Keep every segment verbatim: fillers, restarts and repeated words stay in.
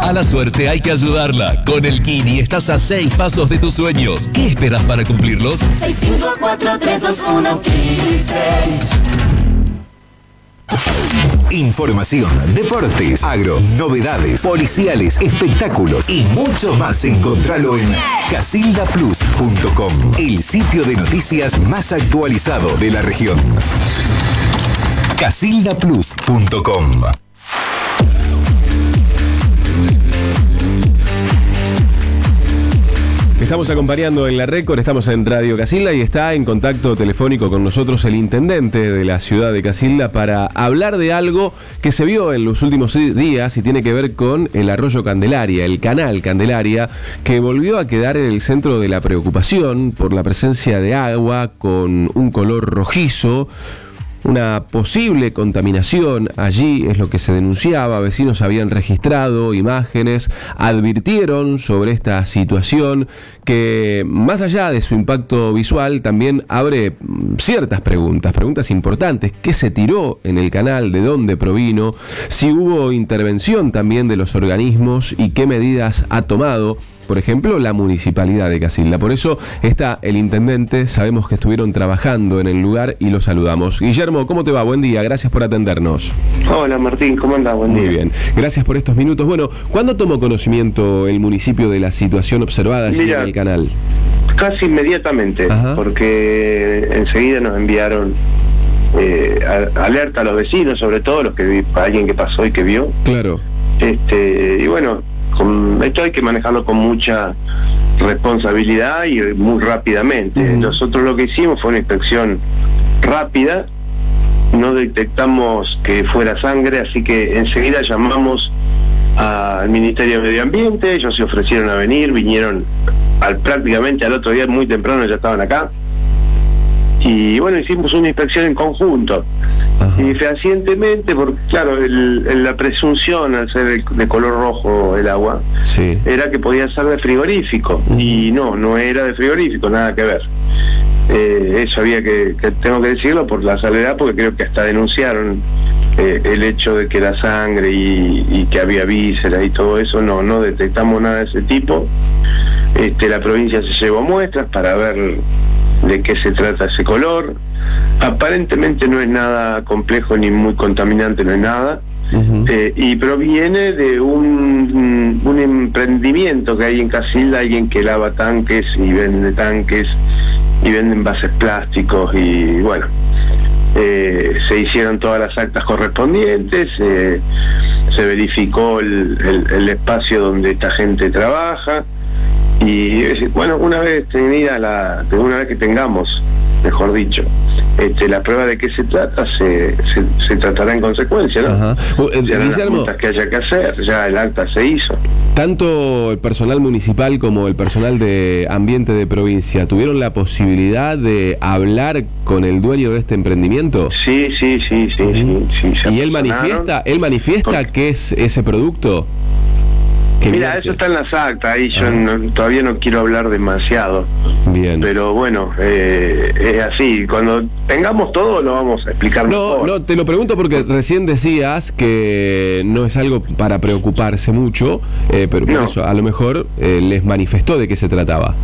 A la suerte hay que ayudarla. Con el Kini estás a seis pasos de tus sueños. ¿Qué esperas para cumplirlos? seis cinco cuatro tres dos uno Kini seis. Información, deportes, agro, novedades, policiales, espectáculos y mucho más. Encontralo en casilda plus punto com, el sitio de noticias más actualizado de la región. casilda plus punto com. Estamos acompañando en la Récord, estamos en Radio Casilda y está en contacto telefónico con nosotros el intendente de la ciudad de Casilda para hablar de algo que se vio en los últimos días y tiene que ver con el arroyo Candelaria, el canal Candelaria, que volvió a quedar en el centro de la preocupación por la presencia de agua con un color rojizo. Una posible contaminación allí es lo que se denunciaba. Vecinos habían registrado imágenes, advirtieron sobre esta situación que, más allá de su impacto visual, también abre ciertas preguntas, preguntas importantes. ¿Qué se tiró en el canal? ¿De dónde provino? Si hubo intervención también de los organismos y qué medidas ha tomado, por ejemplo, la municipalidad de Casilda. Por eso está el intendente, sabemos que estuvieron trabajando en el lugar y lo saludamos. Guillermo, ¿cómo te va? Buen día, gracias por atendernos. Hola Martín, ¿cómo andás? Buen día. Muy bien, gracias por estos minutos. Bueno, ¿cuándo tomó conocimiento el municipio de la situación observada allí Mira, en el canal? Casi inmediatamente, Ajá. Porque enseguida nos enviaron eh, alerta a los vecinos, sobre todo los que vi, a alguien que pasó y que vio. Claro. Este, y bueno, con esto hay que manejarlo con mucha responsabilidad y muy rápidamente. Uh-huh. Nosotros lo que hicimos fue una inspección rápida, no detectamos que fuera sangre, así que enseguida llamamos al Ministerio de Medio Ambiente, ellos se ofrecieron a venir, vinieron al, prácticamente al otro día muy temprano, ya estaban acá, y bueno, hicimos una inspección en conjunto. Ajá. Y fehacientemente, porque claro, el, el, la presunción al ser de, de color rojo el agua, sí, era que podía ser de frigorífico, uh-huh. Y no, no era de frigorífico, nada que ver. Eh, eso había que, que, tengo que decirlo por la salvedad, porque creo que hasta denunciaron eh, el hecho de que la sangre y, y que había vísceras y todo eso, no, no detectamos nada de ese tipo. Este, la provincia se llevó muestras para ver de qué se trata ese color. Aparentemente no es nada complejo ni muy contaminante, no es nada. Uh-huh. eh, y proviene de un, un emprendimiento que hay en Casilda, alguien que lava tanques y vende tanques y vende envases plásticos y bueno, eh, se hicieron todas las actas correspondientes, eh, se verificó el, el, el espacio donde esta gente trabaja. Y bueno, una vez tenida la, una vez que tengamos, mejor dicho, este, la prueba de qué se trata, se, se, se tratará en consecuencia, ¿no? Ajá. Uh, eh, las multas que haya que hacer, ya el acta se hizo. Tanto el personal municipal como el personal de ambiente de provincia, ¿tuvieron la posibilidad de hablar con el dueño de este emprendimiento? Sí, sí, sí, sí, uh-huh. sí, sí. ¿Y él manifiesta, él manifiesta Por... qué es ese producto? Mira, eso está en las actas, ahí yo no, todavía no quiero hablar demasiado. Bien. Pero bueno, eh, es así, cuando tengamos todo lo vamos a explicar no, mejor. No, te lo pregunto porque recién decías que no es algo para preocuparse mucho, eh, pero por no. eso a lo mejor eh, les manifestó de qué se trataba.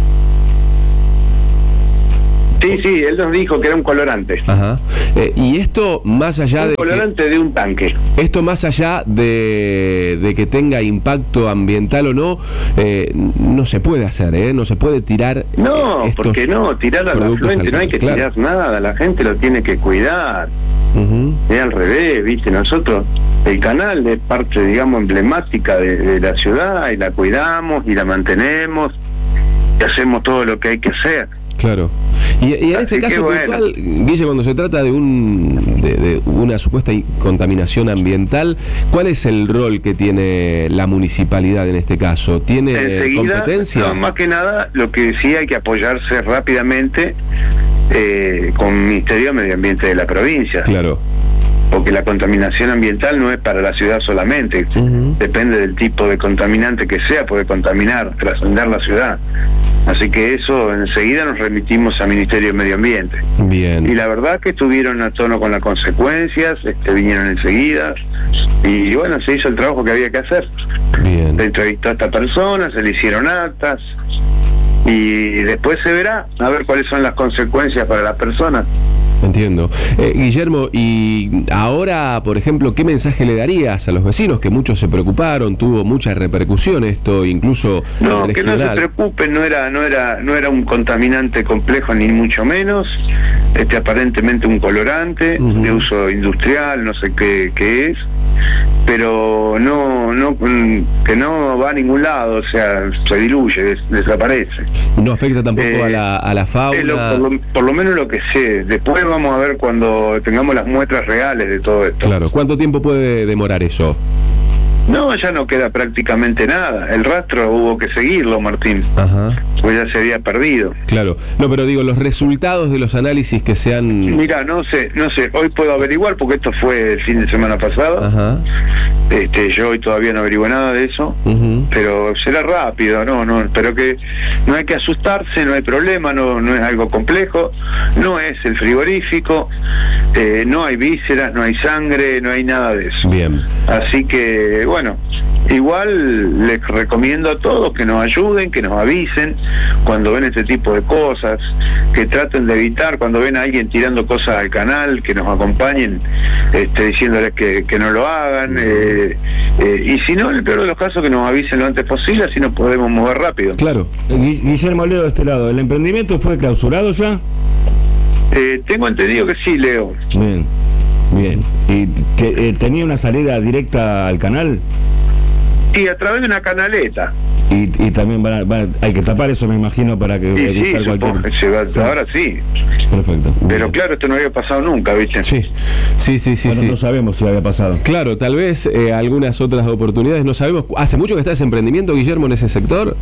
Sí, sí, él nos dijo que era un colorante. Ajá. Eh, y esto más allá un de... Un colorante que, de un tanque. Esto más allá de, de que tenga impacto ambiental o no, eh, no se puede hacer, ¿eh? No se puede tirar... No, eh, porque no, tirar al afluente, no hay que claro. tirar nada, la gente lo tiene que cuidar. Uh-huh. Es al revés, ¿viste? Nosotros, el canal es parte, digamos, emblemática de, de la ciudad y la cuidamos y la mantenemos y hacemos todo lo que hay que hacer. Claro. Y, y en Así este caso puntual, bueno. Guille, cuando se trata de, un, de, de una supuesta contaminación ambiental, ¿cuál es el rol que tiene la municipalidad en este caso? ¿Tiene Enseguida, competencia? No, más que nada, lo que sí hay que apoyarse rápidamente eh, con el Ministerio de Medio Ambiente de la provincia. Claro. porque la contaminación ambiental no es para la ciudad solamente, uh-huh. depende del tipo de contaminante que sea, puede contaminar, trascender la ciudad. Así que eso enseguida nos remitimos al Ministerio de Medio Ambiente. Bien. Y la verdad que estuvieron a tono con las consecuencias, este, vinieron enseguida, y bueno, se hizo el trabajo que había que hacer. Bien. Se entrevistó a esta persona, se le hicieron actas, y después se verá a ver cuáles son las consecuencias para las personas. Entiendo. Eh, Guillermo, y ahora, por ejemplo, ¿qué mensaje le darías a los vecinos? Que muchos se preocuparon, tuvo mucha repercusión esto, incluso no, regional. Que no se preocupen, no era, no era, no era un contaminante complejo ni mucho menos, este aparentemente un colorante uh-huh. de uso industrial, no sé qué, qué es, pero no, no, que no va a ningún lado, o sea, se diluye, des, desaparece. No afecta tampoco eh, a la, a la fauna. Lo, por, lo, por lo menos lo que sé. Después vamos a ver cuando tengamos las muestras reales de todo esto. Claro. ¿Cuánto tiempo puede demorar eso? No, ya no queda prácticamente nada. El rastro hubo que seguirlo, Martín. Ajá. Pues ya se había perdido. Claro. No, pero digo, los resultados de los análisis que se han... Mira, no sé, no sé. Hoy puedo averiguar porque esto fue el fin de semana pasado. Ajá. Este, yo hoy todavía no averiguo nada de eso, uh-huh. pero será rápido, no, no, pero que no hay que asustarse, no hay problema, no, no es algo complejo, no es el frigorífico, eh, no hay vísceras, no hay sangre, no hay nada de eso. Bien. Así que, bueno, igual les recomiendo a todos que nos ayuden, que nos avisen cuando ven este tipo de cosas, que traten de evitar cuando ven a alguien tirando cosas al canal, que nos acompañen este, diciéndoles que, que no lo hagan. Eh, Eh, y si no, en el peor de los casos, que nos avisen lo antes posible, así nos podemos mover rápido. Claro. Guillermo Leo, de este lado, ¿el emprendimiento fue clausurado ya? Eh, tengo entendido que sí, Leo. Bien, bien. ¿Y te, eh, tenía una salida directa al canal? Sí, a través de una canaleta. Y, y también van a, van a, hay que tapar eso, me imagino, para que sí, sí, cualquier... va, sí. Ahora sí. Perfecto. Pero bien. Claro, esto no había pasado nunca, ¿viste? Sí, sí, sí, sí. Bueno, sí. no sabemos si había pasado. Claro, tal vez eh, algunas otras oportunidades, no sabemos. ¿Hace mucho que está ese emprendimiento, Guillermo, en ese sector?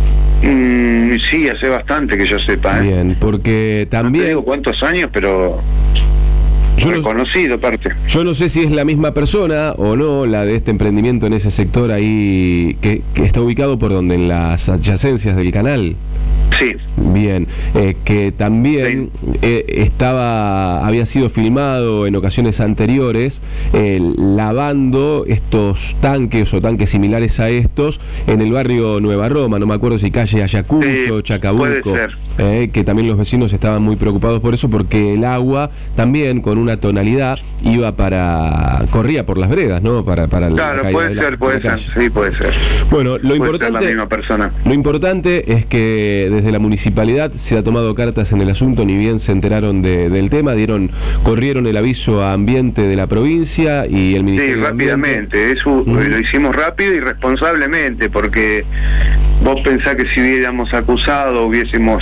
Mm, sí, hace bastante que yo sepa, ¿eh? Bien, porque también... No te digo cuántos años, pero... Yo reconocido, no, aparte. Yo no sé si es la misma persona o no, la de este emprendimiento en ese sector ahí, que, que está ubicado por donde, en las adyacencias del canal. Sí. Bien, eh, que también sí. eh, estaba, había sido filmado en ocasiones anteriores eh, lavando estos tanques o tanques similares a estos en el barrio Nueva Roma, no me acuerdo si calle Ayacucho, sí, Chacabuco, eh, que también los vecinos estaban muy preocupados por eso, porque el agua también con una tonalidad iba para, corría por las veredas, ¿no? Para, para claro, la puede la, ser, puede ser, sí, puede ser. Bueno, lo puede importante, ser la misma persona. Lo importante es que desde la municipalidad se ha tomado cartas en el asunto, ni bien se enteraron de, del tema, dieron, corrieron el aviso a Ambiente de la provincia y el Ministerio sí, de rápidamente, eso mm. lo hicimos rápido y responsablemente, porque vos pensás que si hubiéramos acusado, hubiésemos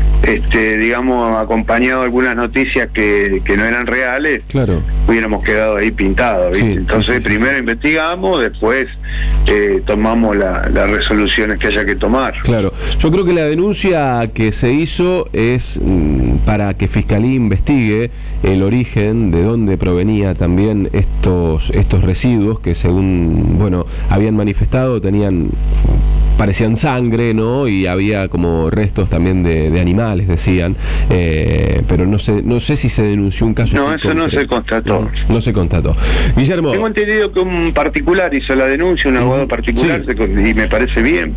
este, digamos, acompañado algunas noticias que, que no eran reales, claro, hubiéramos quedado ahí pintados, ¿viste? Sí, entonces sí, sí, primero sí. investigamos, después eh, tomamos la, las resoluciones que haya que tomar. Claro, yo creo que la denuncia que se hizo es mmm, para que Fiscalía investigue el origen, de dónde provenía también estos, estos residuos que, según, bueno, habían manifestado, tenían... parecían sangre, ¿no? Y había como restos también de, de animales, decían, eh, pero no sé, no sé si se denunció un caso. No, eso concreto. No se constató. No, no se constató. Guillermo. Tengo entendido que un particular hizo la denuncia, un abogado particular, sí. se, y me parece bien.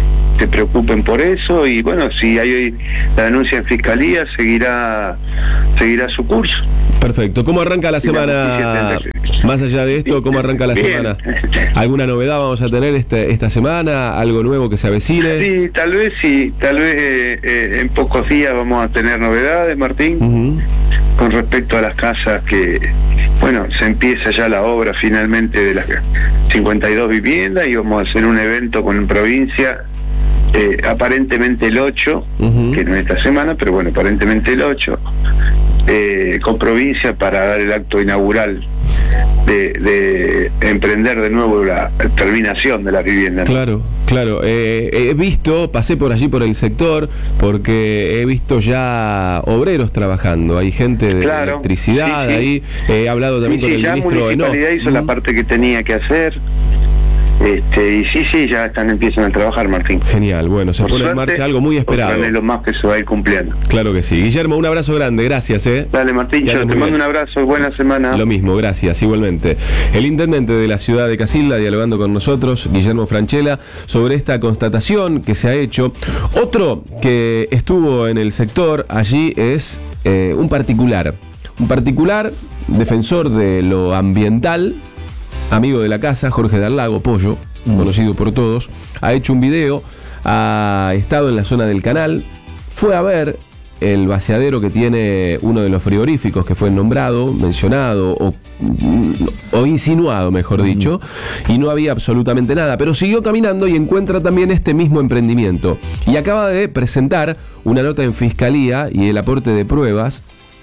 Se preocupen por eso y bueno, si hay la denuncia en Fiscalía, seguirá seguirá su curso. Perfecto. ¿Cómo arranca la semana? Más allá de esto, ¿cómo arranca la Bien. semana? ¿Alguna novedad vamos a tener este, esta semana? ¿Algo nuevo que se avecine? Sí, tal vez sí. Tal vez eh, eh, en pocos días vamos a tener novedades, Martín, uh-huh. con respecto a las casas que... Bueno, se empieza ya la obra finalmente de las cincuenta y dos viviendas y vamos a hacer un evento con provincia... Eh, aparentemente el ocho, uh-huh. que no es esta semana, pero bueno, aparentemente el ocho, eh, con provincia para dar el acto inaugural de, de emprender de nuevo la terminación de las viviendas. Claro, claro. Eh, he visto, pasé por allí por el sector, porque he visto ya obreros trabajando. Hay gente de Claro, electricidad sí, sí. ahí. He hablado también Sí, con sí, el ya la ministro municipalidad Enoff. hizo la parte que tenía que hacer. Este, y sí, sí, ya están empiezan a trabajar, Martín. Genial, bueno, se Por pone en suerte, marcha algo muy esperado. otro anhelo más que se va a ir cumpliendo. Claro que sí. Guillermo, un abrazo grande, gracias, ¿eh? Dale, Martín, Que yo andes te muy mando bien. un abrazo, buena semana. Lo mismo, gracias, igualmente. El intendente de la ciudad de Casilda dialogando con nosotros, Guillermo Franchella, sobre esta constatación que se ha hecho. Otro que estuvo en el sector allí es eh, un particular. Un particular, defensor de lo ambiental, amigo de la casa, Jorge Darlago, Pollo, mm. conocido por todos, ha hecho un video, ha estado en la zona del canal, fue a ver el vaciadero que tiene uno de los frigoríficos que fue nombrado, mencionado o, o insinuado, mejor dicho, y no había absolutamente nada, pero siguió caminando y encuentra también este mismo emprendimiento. Y acaba de presentar una nota en fiscalía y el aporte de pruebas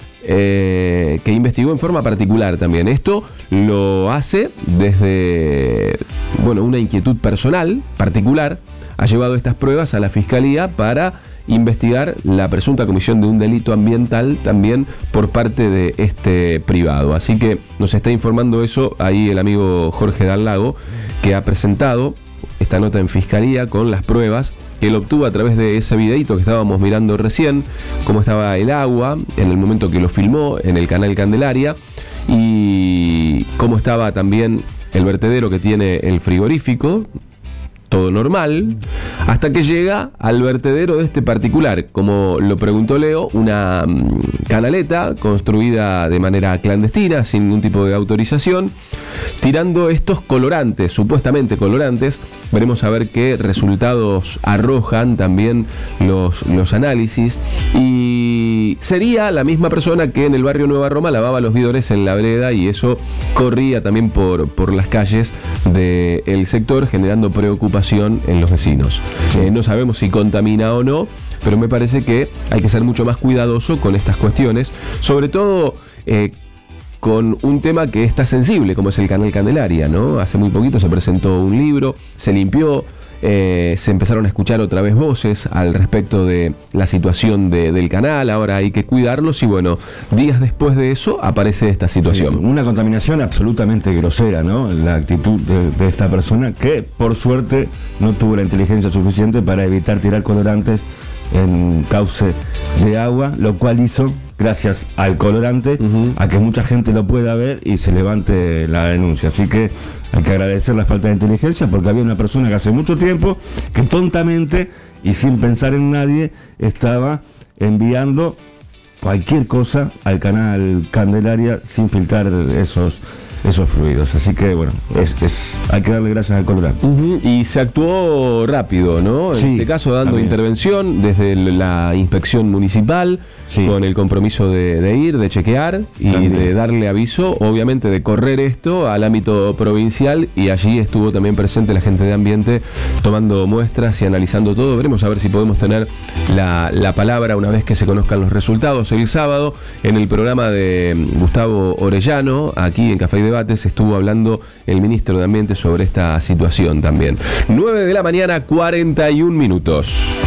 eh, que investigó en forma particular también. Esto lo hace desde, bueno, una inquietud personal, particular. Ha llevado estas pruebas a la fiscalía para investigar la presunta comisión de un delito ambiental también por parte de este privado. Así que nos está informando eso ahí el amigo Jorge Darlago, que ha presentado esta nota en fiscalía con las pruebas que él obtuvo a través de ese videito que estábamos mirando recién, cómo estaba el agua en el momento que lo filmó en el canal Candelaria y cómo estaba también el vertedero que tiene el frigorífico. Todo normal, hasta que llega al vertedero de este particular, como lo preguntó Leo, una um, canaleta construida de manera clandestina, sin ningún tipo de autorización, tirando estos colorantes, supuestamente colorantes. Veremos a ver qué resultados arrojan también los, los análisis. Y sería la misma persona que en el barrio Nueva Roma lavaba los bidores en la vereda, y eso corría también por, por las calles del sector, generando preocupación en los vecinos. Eh, no sabemos si contamina o no, pero me parece que hay que ser mucho más cuidadoso con estas cuestiones, sobre todo eh, con un tema que está sensible, como es el canal Candelaria, ¿no? Hace muy poquito se presentó un libro, se limpió, eh, se empezaron a escuchar otra vez voces al respecto de la situación de, del canal. Ahora hay que cuidarlos y bueno, días después de eso aparece esta situación. Sí, una contaminación absolutamente grosera, ¿no? La actitud de, de esta persona, que por suerte no tuvo la inteligencia suficiente para evitar tirar colorantes en cauce de agua, lo cual hizo, gracias al colorante, uh-huh. a que mucha gente lo pueda ver y se levante la denuncia. Así que hay que agradecer la falta de inteligencia, porque había una persona que hace mucho tiempo que tontamente y sin pensar en nadie estaba enviando cualquier cosa al canal Candelaria sin filtrar esos esos fluidos. Así que bueno, es, es, hay que darle gracias al colorante. Uh-huh. Y se actuó rápido, ¿no? En sí, este caso dando también intervención desde la inspección municipal, sí. con el compromiso de, de ir, de chequear y también de darle aviso, obviamente de correr esto al ámbito provincial, y allí estuvo también presente la gente de ambiente tomando muestras y analizando todo. Veremos a ver si podemos tener la, la palabra una vez que se conozcan los resultados. El sábado en el programa de Gustavo Orellano, aquí en Café y Debates, estuvo hablando el ministro de Ambiente sobre esta situación también. nueve de la mañana, cuarenta y un minutos.